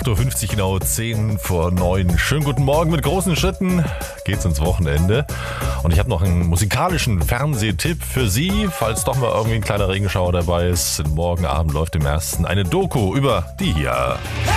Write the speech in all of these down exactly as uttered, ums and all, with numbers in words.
acht Uhr fünfzig genau, zehn vor neun. Schönen guten Morgen, mit großen Schritten geht's ins Wochenende. Und ich habe noch einen musikalischen Fernsehtipp für Sie, falls doch mal irgendwie ein kleiner Regenschauer dabei ist. Morgen Abend läuft im ersten eine Doku über die hier.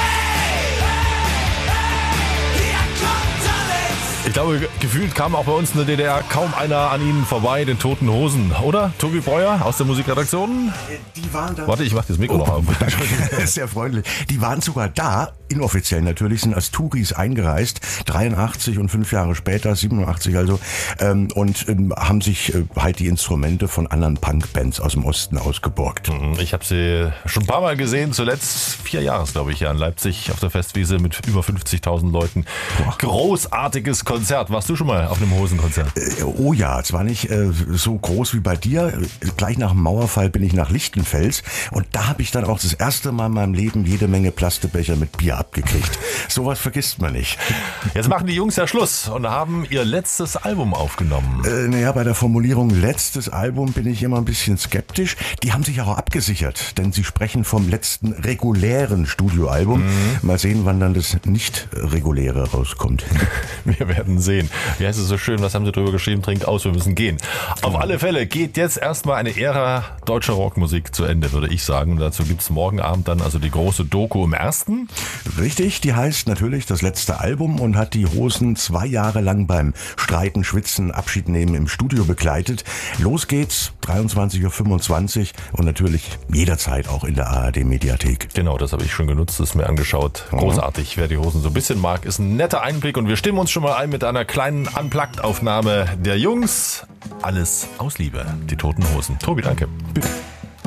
Ich glaube, gefühlt kam auch bei uns in der D D R kaum einer an ihnen vorbei, den Toten Hosen, oder? Tobi Breuer aus der Musikredaktion? Die waren da. Warte, ich mach das Mikro oh, noch auf. Sehr freundlich. Die waren sogar da, inoffiziell natürlich, sind als Touris eingereist, dreiundachtzig und fünf Jahre später, siebenundachtzig also, ähm, und ähm, haben sich äh, halt die Instrumente von anderen Punkbands aus dem Osten ausgeborgt. Ich habe sie schon ein paar Mal gesehen, zuletzt vier Jahre, glaube ich, ja, in Leipzig auf der Festwiese mit über fünfzigtausend Leuten. Boah. Großartiges Konzert. Warst du schon mal auf einem Hosenkonzert? Äh, oh ja, zwar nicht äh, so groß wie bei dir. Gleich nach dem Mauerfall bin ich nach Lichtenfels und da habe ich dann auch das erste Mal in meinem Leben jede Menge Plastebecher mit Bier abgekriegt. Sowas vergisst man nicht. Jetzt machen die Jungs ja Schluss und haben ihr letztes Album aufgenommen. Äh, naja, bei der Formulierung letztes Album bin ich immer ein bisschen skeptisch. Die haben sich auch abgesichert, denn sie sprechen vom letzten regulären Studioalbum. Mhm. Mal sehen, wann dann das nicht reguläre rauskommt. Wir werden sehen. Wie heißt es so schön? Was haben sie drüber geschrieben? Trinkt aus, wir müssen gehen. Auf alle Fälle geht jetzt erstmal eine Ära deutscher Rockmusik zu Ende, würde ich sagen. Dazu gibt's morgen Abend dann also die große Doku im ersten. Richtig, die heißt natürlich das letzte Album und hat die Hosen zwei Jahre lang beim Streiten, Schwitzen, Abschied nehmen im Studio begleitet. Los geht's, dreiundzwanzig Uhr fünfundzwanzig und natürlich jederzeit auch in der A R D-Mediathek. Genau, das habe ich schon genutzt, das mir angeschaut. Großartig, wer die Hosen so ein bisschen mag, ist ein netter Einblick und wir stimmen uns schon mal ein mit einer kleinen Unplugged-Aufnahme der Jungs. Alles aus Liebe, die Toten Hosen. Tobi, danke. Bitte.